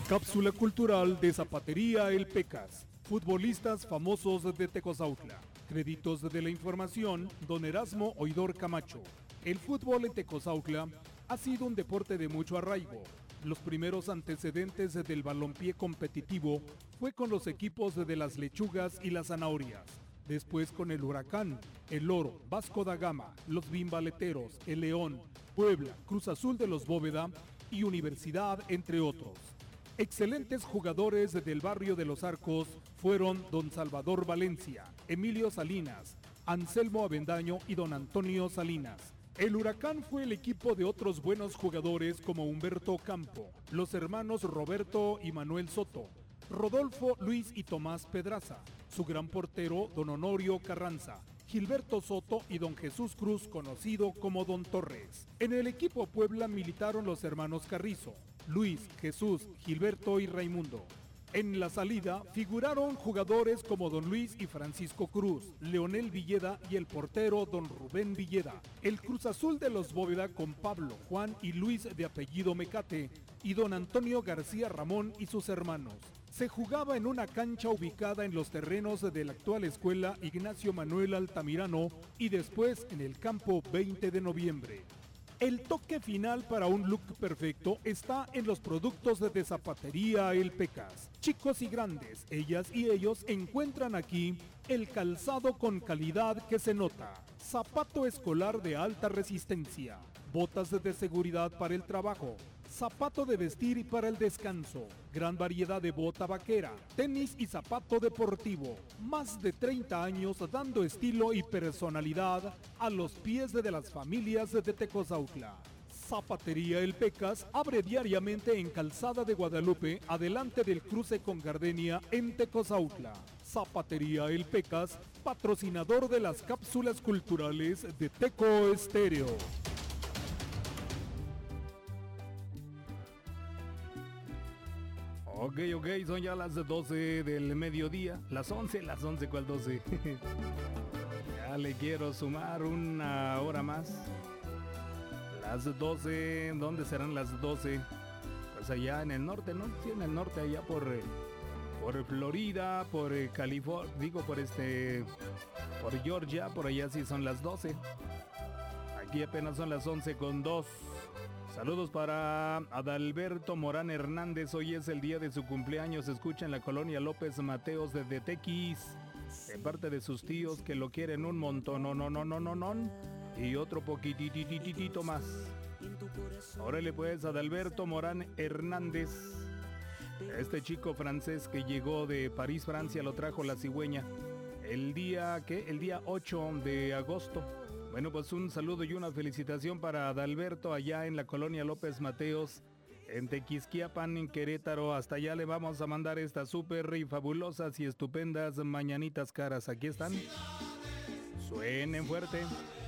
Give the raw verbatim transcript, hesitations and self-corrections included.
Cápsula cultural de Zapatería El Pecas. Futbolistas famosos de Tecozautla. Créditos de la información, don Erasmo Oidor Camacho. El fútbol en Tecozautla ha sido un deporte de mucho arraigo. Los primeros antecedentes del balompié competitivo fue con los equipos de las Lechugas y las Zanahorias. Después con el Huracán, el Oro, Vasco da Gama, los Bimbaleteros, el León, Puebla, Cruz Azul de los Bóveda y Universidad, entre otros. Excelentes jugadores del barrio de Los Arcos fueron don Salvador Valencia, Emilio Salinas, Anselmo Avendaño y don Antonio Salinas. El Huracán fue el equipo de otros buenos jugadores como Humberto Campo, los hermanos Roberto y Manuel Soto, Rodolfo, Luis y Tomás Pedraza, su gran portero don Honorio Carranza, Gilberto Soto y don Jesús Cruz, conocido como don Torres. En el equipo Puebla militaron los hermanos Carrizo, Luis, Jesús, Gilberto y Raimundo. En la salida figuraron jugadores como don Luis y Francisco Cruz, Leonel Villeda y el portero don Rubén Villeda. El Cruz Azul de los Bóveda con Pablo, Juan y Luis de apellido Mecate y don Antonio García Ramón y sus hermanos. Se jugaba en una cancha ubicada en los terrenos de la actual escuela Ignacio Manuel Altamirano y después en el campo veinte de noviembre. El toque final para un look perfecto está en los productos de Zapatería El Pecas. Chicos y grandes, ellas y ellos encuentran aquí el calzado con calidad que se nota. Zapato escolar de alta resistencia, botas de seguridad para el trabajo, zapato de vestir y para el descanso, gran variedad de bota vaquera, tenis y zapato deportivo. Más de treinta años dando estilo y personalidad a los pies de las familias de Tecozautla. Zapatería El Pecas abre diariamente en Calzada de Guadalupe, adelante del cruce con Gardenia en Tecozautla. Zapatería El Pecas, patrocinador de las cápsulas culturales de Teco Estéreo. Ok, ok, son ya las doce del mediodía. Las once, las once, ¿cuál doce? Ya le quiero sumar una hora más. Las doce, ¿dónde serán las doce? Pues allá en el norte, ¿no? Sí, en el norte, allá por, por Florida, por California, digo por este, por Georgia, por allá sí son las doce. Aquí apenas son las once con dos. Saludos para Adalberto Morán Hernández, hoy es el día de su cumpleaños, se escucha en la colonia López Mateos desde Tequis, de parte de sus tíos que lo quieren un montón, no, no, no, no, no, no, y otro poquititititito más. Órale pues, Adalberto Morán Hernández, este chico francés que llegó de París, Francia, lo trajo la cigüeña, el día, ¿qué? El día ocho de agosto. Bueno, pues un saludo y una felicitación para Adalberto allá en la colonia López Mateos, en Tequisquiapan, en Querétaro. Hasta allá le vamos a mandar estas súper y fabulosas y estupendas mañanitas caras. Aquí están. Suenen fuerte.